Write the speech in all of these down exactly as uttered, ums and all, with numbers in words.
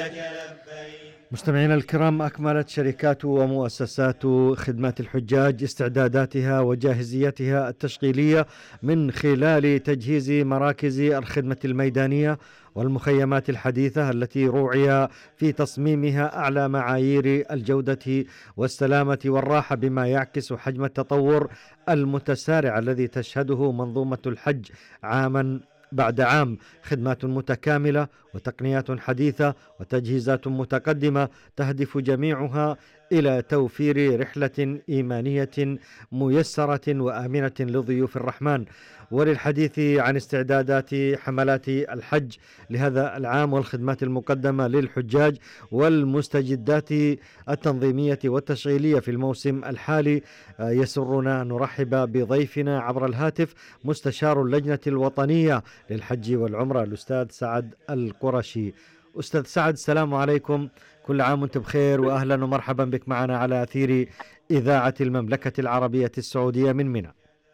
مستمعينا الكرام، أكملت شركات ومؤسسات خدمات الحجاج استعداداتها وجاهزيتها التشغيلية من خلال تجهيز مراكز الخدمة الميدانية والمخيمات الحديثة التي روعي في تصميمها أعلى معايير الجودة والسلامة والراحة، بما يعكس حجم التطور المتسارع الذي تشهده منظومة الحج عاما بعد عام. خدمات متكاملة وتقنيات حديثة وتجهيزات متقدمة تهدف جميعها إلى توفير رحلة إيمانية ميسرة وآمنة لضيوف الرحمن. وللحديث عن استعدادات حملات الحج لهذا العام والخدمات المقدمة للحجاج والمستجدات التنظيمية والتشغيلية في الموسم الحالي، يسرنا أن نرحب بضيفنا عبر الهاتف مستشار اللجنة الوطنية للحج والعمرة الأستاذ سعد القرشي. أستاذ سعد، السلام عليكم، كل عام وانت بخير، وأهلا ومرحبا بك معنا على أثير إذاعة المملكة العربية السعودية من منى.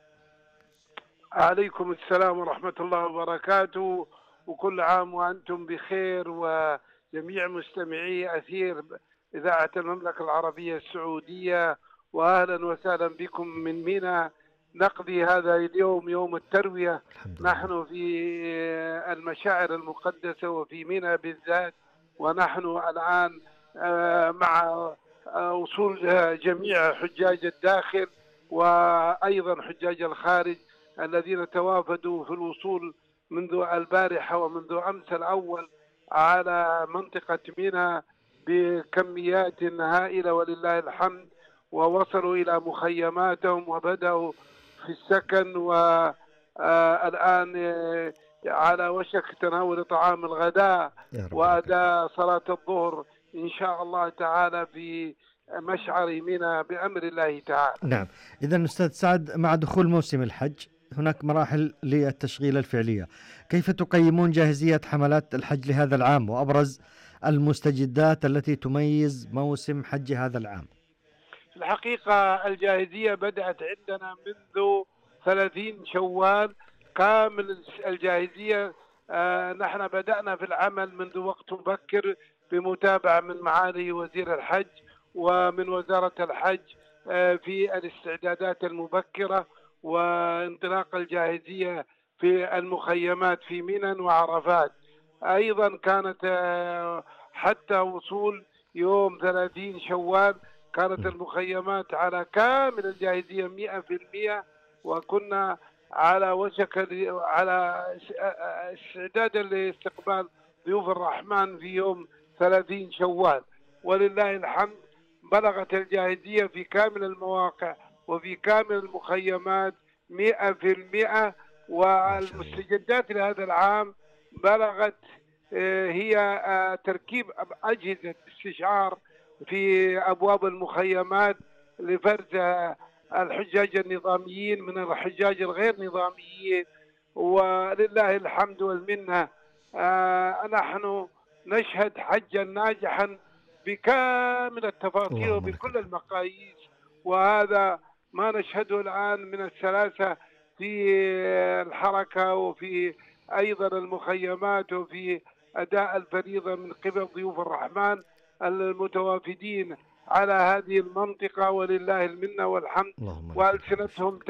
عليكم السلام ورحمة الله وبركاته، وكل عام وأنتم بخير وجميع مستمعي أثير إذاعة المملكة العربية السعودية، وأهلا وسهلا بكم من منى. نقضي هذا اليوم يوم التروية، نحن في المشاعر المقدسة وفي منى بالذات، ونحن الآن مع وصول جميع حجاج الداخل وأيضا حجاج الخارج الذين توافدوا في الوصول منذ البارحة ومنذ أمس الأول على منطقة منى بكميات هائلة ولله الحمد، ووصلوا إلى مخيماتهم وبدأوا في السكن، والآن على وشك تناول طعام الغداء وأداء صلاة الظهر إن شاء الله تعالى في مشعر منى بأمر الله تعالى. نعم، إذن أستاذ سعد، مع دخول موسم الحج هناك مراحل للتشغيل الفعلية، كيف تقيمون جاهزية حملات الحج لهذا العام وأبرز المستجدات التي تميز موسم حج هذا العام؟ في الحقيقة الجاهزية بدأت عندنا منذ ثلاثين شوال كامل الجاهزية. آه نحن بدأنا في العمل منذ وقت مبكر بمتابعة من معالي وزير الحج ومن وزارة الحج آه في الاستعدادات المبكرة وانطلاق الجاهزية في المخيمات في منى وعرفات. أيضا كانت آه حتى وصول يوم ثلاثين شوال كانت المخيمات على كامل الجاهزية مئة في المئة، وكنا على وشك على استعداد لاستقبال ضيوف الرحمن في يوم ثلاثين شوال. ولله الحمد بلغت الجاهزية في كامل المواقع وفي كامل المخيمات مئة في المئة، والمستجدات لهذا العام بلغت هي تركيب أجهزة استشعار في أبواب المخيمات لفرز الحجاج النظاميين من الحجاج الغير نظاميين، ولله الحمد والمنة. آه نحن نشهد حجا ناجحا بكامل التفاصيل وبكل المقاييس، وهذا ما نشهده الآن من السلاسة في الحركة وفي أيضا المخيمات وفي أداء الفريضة من قبل ضيوف الرحمن المتوافدين على هذه المنطقة، ولله المنة والحمد، وألسنتهم